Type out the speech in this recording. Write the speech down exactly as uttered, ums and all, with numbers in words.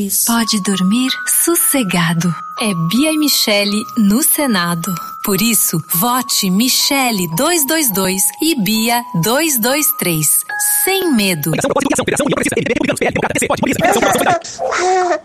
Pode dormir sossegado. É Bia e Michele no Senado. Por isso, vote Michele duzentos e vinte e dois e Bia duzentos e vinte e três. Sem medo.